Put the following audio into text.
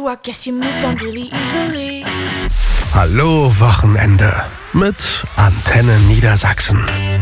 you, I guess you moved on really easily. Hallo Wochenende mit Antenne Niedersachsen.